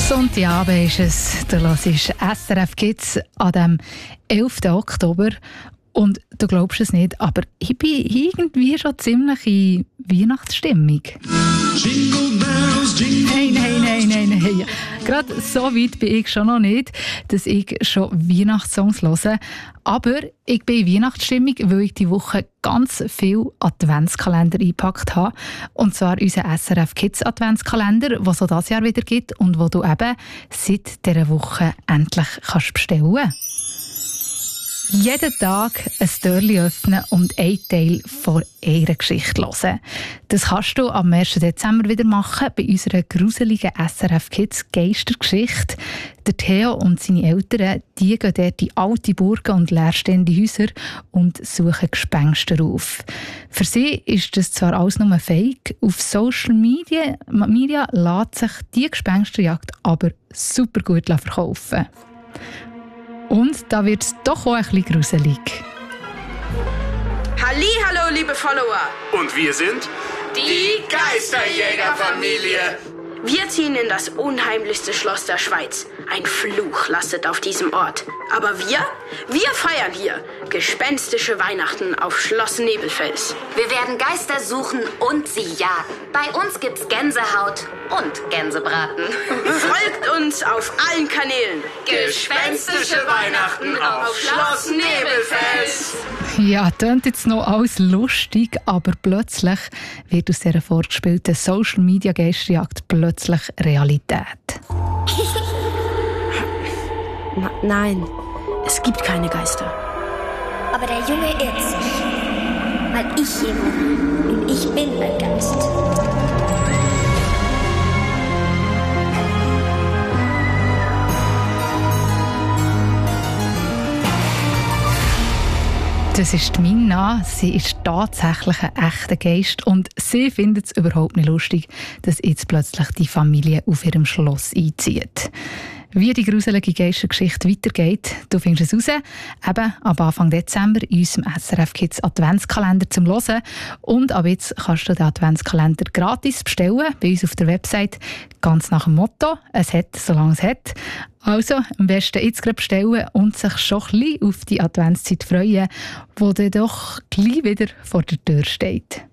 Sonntagabend ist es. Du hörst SRF Kids an dem 11. Oktober. Und du glaubst es nicht, aber ich bin irgendwie schon ziemlich in Weihnachtsstimmung. Nein. Gerade so weit bin ich schon noch nicht, dass ich schon Weihnachtssongs höre. Aber ich bin in Weihnachtsstimmung, weil ich diese Woche ganz viel Adventskalender eingepackt habe. Und zwar unseren SRF Kids Adventskalender, den es auch dieses Jahr wieder gibt und den du eben seit dieser Woche endlich bestellen kannst. Jeden Tag ein Türchen öffnen und einen Teil von einer Geschichte hören. Das kannst du am 1. Dezember wieder machen bei unserer gruseligen SRF Kids Geistergeschichte. Der Theo und seine Eltern, die gehen dort in alte Burgen und leerstehende Häuser und suchen Gespenster auf. Für sie ist das zwar alles nur Fake, auf Social Media lässt sich die Gespensterjagd aber super gut verkaufen. Und da wird es doch auch ein bisschen gruselig. Hallihallo, liebe Follower! Und wir sind die Geisterjägerfamilie. Wir ziehen in das unheimlichste Schloss der Schweiz. Ein Fluch lastet auf diesem Ort. Aber wir feiern hier gespenstische Weihnachten auf Schloss Nebelfels. Wir werden Geister suchen und sie jagen. Bei uns gibt's Gänsehaut und Gänsebraten. Folgt uns auf allen Kanälen. Gespenstische Weihnachten auf Schloss Nebelfels. Ja, klingt jetzt noch alles lustig, aber plötzlich wird aus dieser vorgespielten Social-Media-Geisterjagd plötzlich Realität. Nein, es gibt keine Geister. Aber der Junge irrt sich, weil ich hier bin und ich bin ein Geist. Das ist Minna. Sie ist tatsächlich ein echter Geist und sie findet es überhaupt nicht lustig, dass jetzt plötzlich die Familie auf ihrem Schloss einzieht. Wie die gruselige Geistergeschichte weitergeht, du findest es raus, eben ab Anfang Dezember in unserem SRF Kids Adventskalender zum Hören. Und ab jetzt kannst du den Adventskalender gratis bestellen bei uns auf der Website, ganz nach dem Motto, es hat, solange es hat. Also am besten jetzt gerade bestellen und sich schon ein bisschen auf die Adventszeit freuen, die dann doch gleich wieder vor der Tür steht.